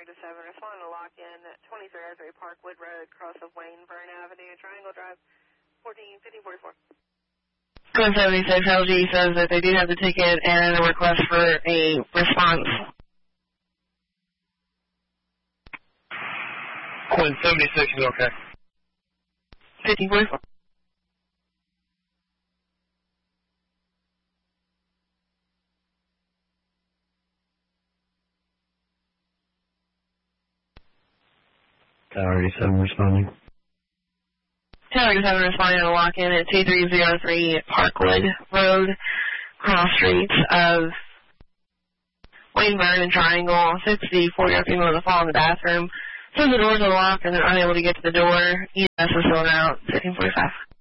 Tower to 7, responding to lock-in at 2303 Parkwood Road, cross of Wayneburn Avenue, Triangle Drive, 14-1544. Code 76 LG says that they do have the ticket and a request for a response. Code 76 is okay. 1544. Tower 87 responding. Tower 87 responding to lock-in at 2303 Parkwood Road, cross streets of Wayneburn and Triangle. 64-year-old female with a fall in the bathroom. Says the doors are locked and they're unable to get to the door. EMS is still out. 1545.